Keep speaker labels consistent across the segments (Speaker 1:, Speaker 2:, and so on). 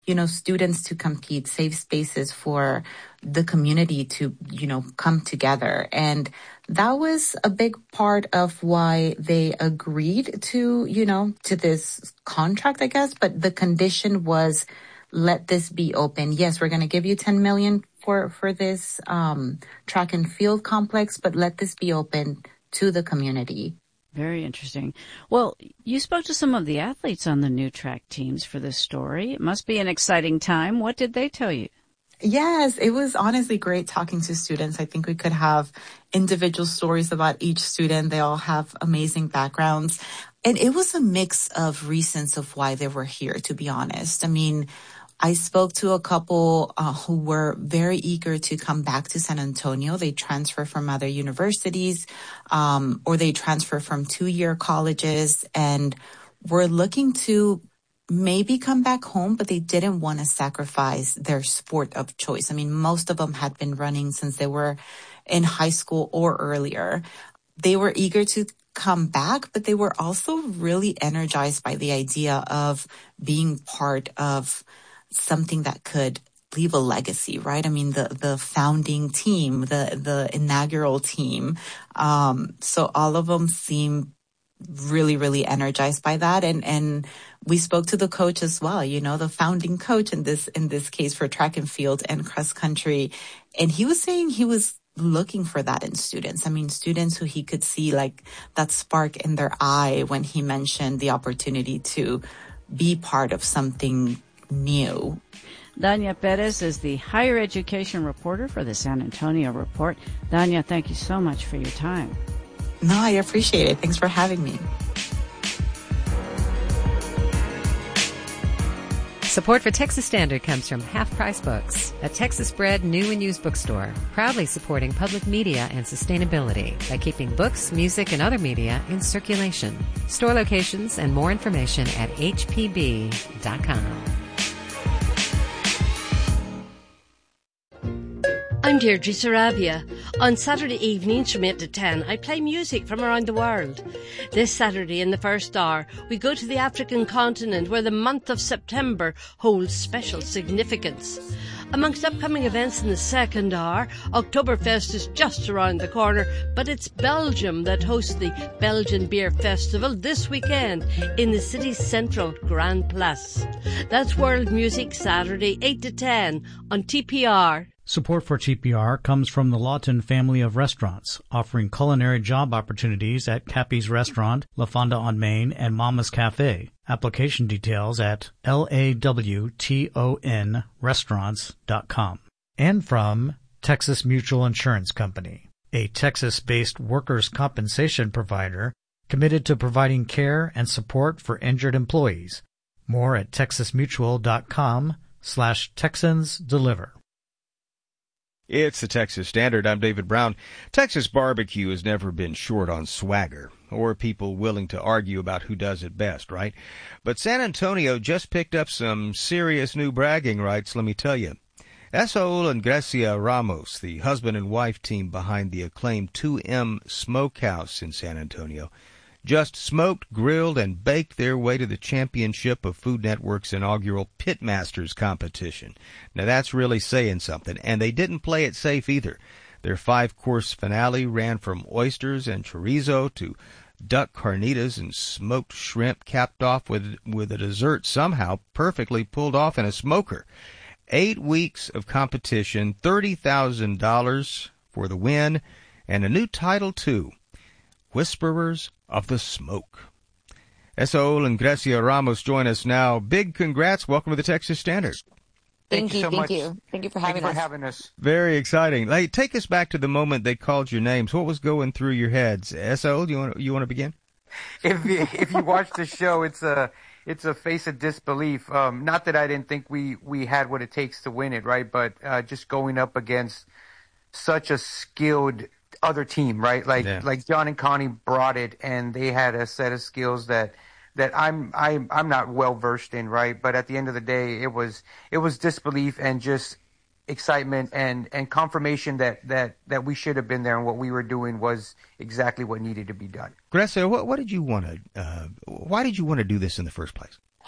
Speaker 1: students to compete, safe spaces for the community to, come together. And that was a big part of why they agreed to, to this contract, I guess. But the condition was, let this be open. Yes, we're going to give you 10 million for this track and field complex, but let this be open to the community.
Speaker 2: Very interesting. Well, you spoke to some of the athletes on the new track teams for this story. It must be an exciting time. What did they tell you?
Speaker 1: Yes, it was honestly great talking to students. I think we could have individual stories about each student. They all have amazing backgrounds. And it was a mix of reasons of why they were here, to be honest. I mean, I spoke to a couple who were very eager to come back to San Antonio. They transfer from other universities or they transfer from 2-year colleges and were looking to maybe come back home, but they didn't want to sacrifice their sport of choice. I mean, most of them had been running since they were in high school or earlier. They were eager to come back, but they were also really energized by the idea of being part of something that could leave a legacy, right? I mean, the founding team, the inaugural team. So all of them seem really, really energized by that. And we spoke to the coach as well, the founding coach in this case for track and field and cross country. And he was saying he was looking for that in students. I mean, students who he could see like that spark in their eye when he mentioned the opportunity to be part of something new.
Speaker 2: Dania Perez is the higher education reporter for the San Antonio Report. Dania, thank you so much for your time.
Speaker 1: No, I appreciate it. Thanks for having me.
Speaker 3: Support for Texas Standard comes from Half Price Books, a Texas-bred new and used bookstore, proudly supporting public media and sustainability by keeping books, music, and other media in circulation. Store locations and more information at hpb.com.
Speaker 4: I'm Deirdre Saravia. On Saturday evenings from 8 to 10, I play music from around the world. This Saturday in the first hour, we go to the African continent where the month of September holds special significance. Amongst upcoming events in the second hour, Oktoberfest is just around the corner, but it's Belgium that hosts the Belgian Beer Festival this weekend in the city's central Grand Place. That's World Music Saturday, 8 to 10 on TPR.
Speaker 5: Support for TPR comes from the Lawton family of restaurants, offering culinary job opportunities at Cappy's Restaurant, La Fonda on Main, and Mama's Cafe. Application details at lawtonrestaurants.com. And from Texas Mutual Insurance Company, a Texas-based workers' compensation provider committed to providing care and support for injured employees. More at texasmutual.com/TexansDeliver.
Speaker 6: It's the Texas Standard. I'm David Brown. Texas barbecue has never been short on swagger or people willing to argue about who does it best, right? But San Antonio just picked up some serious new bragging rights, let me tell you. Esaul and Grecia Ramos, the husband and wife team behind the acclaimed 2M Smokehouse in San Antonio, just smoked, grilled, and baked their way to the championship of Food Network's inaugural Pitmasters competition. Now that's really saying something, and they didn't play it safe either. Their 5-course finale ran from oysters and chorizo to duck carnitas and smoked shrimp, capped off with a dessert somehow perfectly pulled off in a smoker. 8 weeks of competition, $30,000 for the win, and a new title too, Whisperers of the Smoke. Esaul and Grecia Ramos join us now. Big congrats. Welcome to the Texas Standard.
Speaker 7: Thank you so much. Thank you for having us.
Speaker 6: Very exciting. Hey, take us back to the moment they called your names. What was going through your heads? Esaul, you want to begin?
Speaker 7: If you watch the show, it's a face of disbelief. Not that I didn't think we had what it takes to win it, right? But just going up against such a skilled other team, right? Like John and Connie brought it, and they had a set of skills that I'm not well versed in, right? But at the end of the day, it was disbelief and just excitement and confirmation that we should have been there, and what we were doing was exactly what needed to be done.
Speaker 6: Grecia, what did you want to? Why did you want to do this in the first place?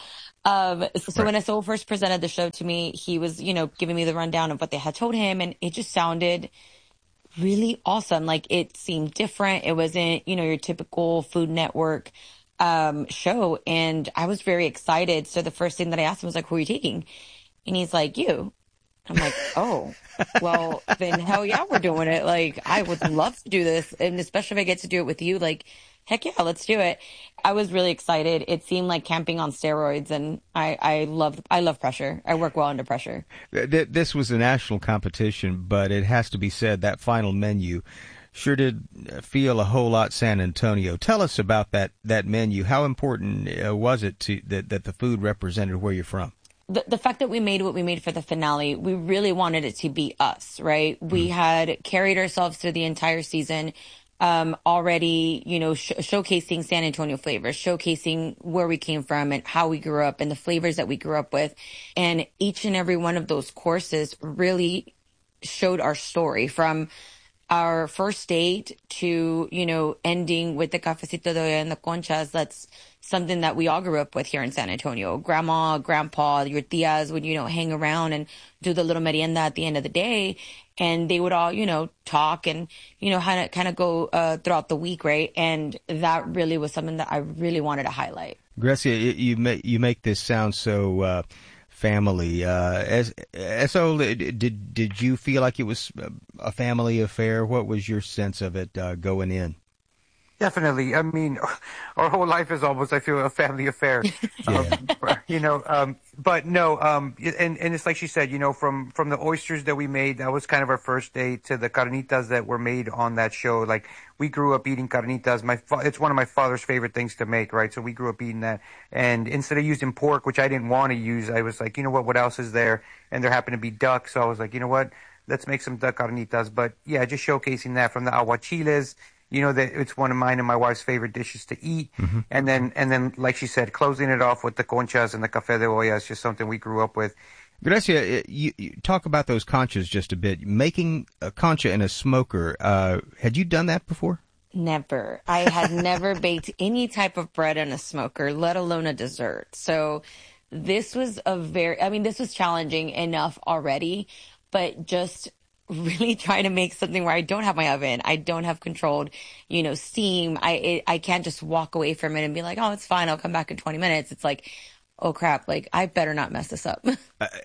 Speaker 8: So when Esol first presented the show to me, he was, giving me the rundown of what they had told him, and it just sounded really awesome. Like, it seemed different. It wasn't, your typical Food Network show, and I was very excited. So the first thing that I asked him was like, "Who are you taking?" And he's like, "You." I'm like, "Oh, well, then hell yeah, we're doing it. Like, I would love to do this, and especially if I get to do it with you, like, heck yeah, let's do it." I was really excited. It seemed like camping on steroids, and I love pressure. I work well under pressure.
Speaker 6: This was a national competition, but it has to be said that final menu sure did feel a whole lot San Antonio. Tell us about that menu. How important was it to that the food represented where you're from?
Speaker 8: The fact that we made what we made for the finale, we really wanted it to be us, right? We had carried ourselves through the entire season, already, showcasing San Antonio flavors, showcasing where we came from and how we grew up and the flavors that we grew up with. And each and every one of those courses really showed our story, from our first date to, ending with the cafecito de olla and the conchas. That's something that we all grew up with here in San Antonio. Grandma, grandpa, your tias would, hang around and do the little merienda at the end of the day. And they would all, talk and, kind of go throughout the week, right? And that really was something that I really wanted to highlight.
Speaker 6: Grecia, you make this sound so family. So did you feel like it was a family affair? What was your sense of it going in?
Speaker 7: Definitely. I mean, our whole life is almost, I feel, a family affair. But no, and it's like she said, from the oysters that we made, that was kind of our first date, to the carnitas that were made on that show. Like, we grew up eating carnitas. It's one of my father's favorite things to make, right? So we grew up eating that. And instead of using pork, which I didn't want to use, I was like, what else is there? And there happened to be duck. So I was like, let's make some duck carnitas. But yeah, just showcasing that, from the aguachiles. That it's one of mine and my wife's favorite dishes to eat. Mm-hmm. And then, like she said, closing it off with the conchas and the café de olla is just something we grew up with.
Speaker 6: Grecia, you talk about those conchas just a bit. Making a concha in a smoker, had you done that before?
Speaker 8: Never. I had never baked any type of bread in a smoker, let alone a dessert. So this was this was challenging enough already, but just really trying to make something where I don't have my oven, I don't have controlled, steam. I can't just walk away from it and be like, "Oh, it's fine, I'll come back in 20 minutes. It's like, oh crap, like, I better not mess this up.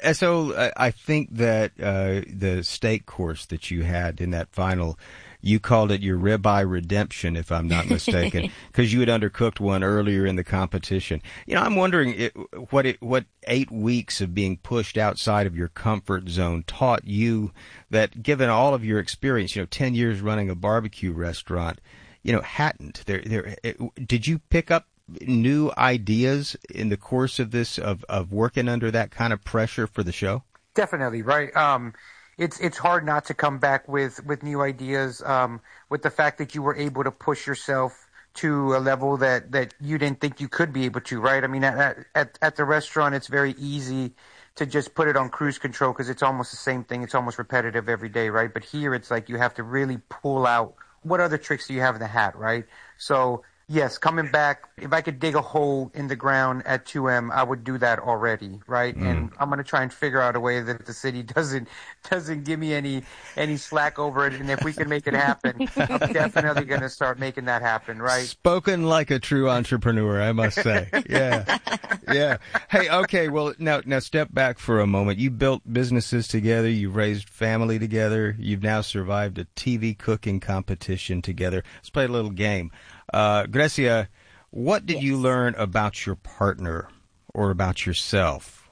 Speaker 6: So I think that the steak course that you had in that final, you called it your ribeye redemption, if I'm not mistaken, because you had undercooked one earlier in the competition. I'm wondering what 8 weeks of being pushed outside of your comfort zone taught you, that given all of your experience, 10 years running a barbecue restaurant, hadn't. Did you pick up new ideas in the course of this, of working under that kind of pressure for the show?
Speaker 7: Definitely, right. It's hard not to come back with new ideas, with the fact that you were able to push yourself to a level that you didn't think you could be able to, right? I mean, at the restaurant, it's very easy to just put it on cruise control because it's almost the same thing. It's almost repetitive every day, right? But here it's like you have to really pull out, what other tricks do you have in the hat, right? So yes, coming back, if I could dig a hole in the ground at 2M, I would do that already, right? And I'm going to try and figure out a way that the city doesn't give me any slack over it. And if we can make it happen, I'm definitely going to start making that happen, right?
Speaker 6: Spoken like a true entrepreneur, I must say. Yeah. Yeah. Hey, okay, well, now step back for a moment. You built businesses together. You raised family together. You've now survived a TV cooking competition together. Let's play a little game. Grecia, what did you learn about your partner or about yourself,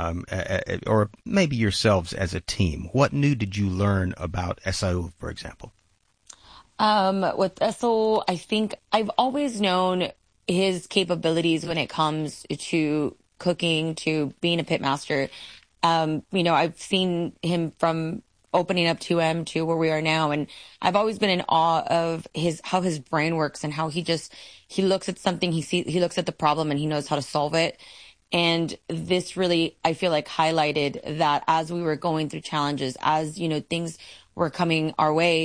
Speaker 6: or maybe yourselves as a team? What new did you learn about Esau, for example?
Speaker 8: With Esau, I think I've always known his capabilities when it comes to cooking, to being a pitmaster. I've seen him from opening up 2M to where we are now. And I've always been in awe of how his brain works and how he looks at something, he looks at the problem and he knows how to solve it. And this really, I feel like, highlighted that as we were going through challenges, as, things were coming our way,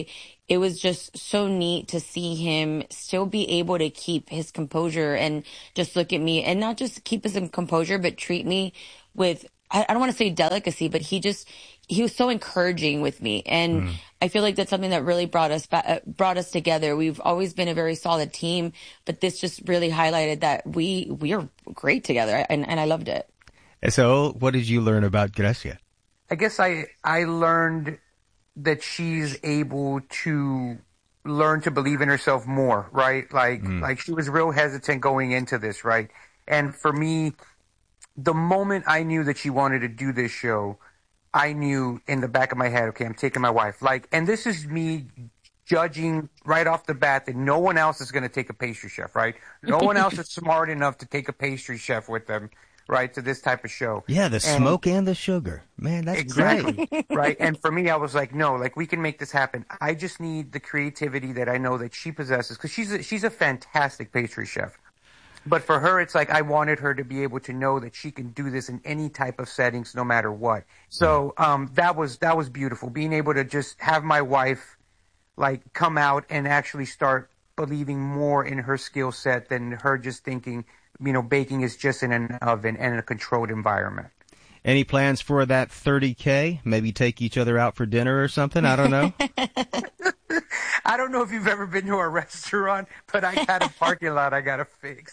Speaker 8: it was just so neat to see him still be able to keep his composure and just look at me and not just keep his composure, but treat me with, I don't want to say delicacy, but he was so encouraging with me. And I feel like that's something that really brought us together. We've always been a very solid team, but this just really highlighted that we are great together. And I loved it.
Speaker 6: So what did you learn about Grecia?
Speaker 7: I guess I learned that she's able to learn to believe in herself more, right? Like she was real hesitant going into this, right? And for me, the moment I knew that she wanted to do this show, I knew in the back of my head, okay, I'm taking my wife. And this is me judging right off the bat that no one else is going to take a pastry chef, right? No one else is smart enough to take a pastry chef with them, right, to this type of show.
Speaker 6: Yeah, the smoke and the sugar. Man, that's
Speaker 7: exactly,
Speaker 6: great.
Speaker 7: Right? And for me, I was like, no, we can make this happen. I just need the creativity that I know that she possesses, because she's a fantastic pastry chef. But for her, it's like I wanted her to be able to know that she can do this in any type of settings, no matter what. So that was beautiful, being able to just have my wife come out and actually start believing more in her skill set than her just thinking, baking is just in an oven and in a controlled environment.
Speaker 6: Any plans for that 30K? Maybe take each other out for dinner or something? I don't know.
Speaker 7: I don't know if you've ever been to a restaurant, but I got a parking lot I got to fix.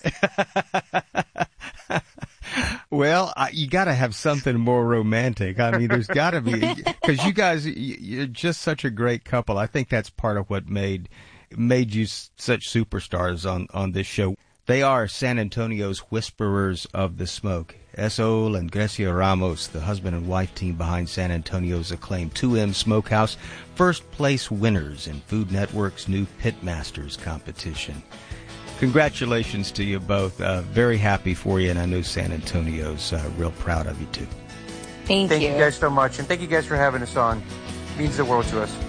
Speaker 6: Well, you got to have something more romantic. I mean, there's got to be, because you guys, you're just such a great couple. I think that's part of what made you such superstars on this show. They are San Antonio's Whisperers of the Smoke. Esaul and Grecia Ramos, the husband and wife team behind San Antonio's acclaimed 2M Smokehouse, first place winners in Food Network's new Pitmasters competition. Congratulations to you both. Very happy for you, and I know San Antonio's real proud of you too.
Speaker 8: Thank you.
Speaker 7: Thank you guys so much, and thank you guys for having us on. It means the world to us.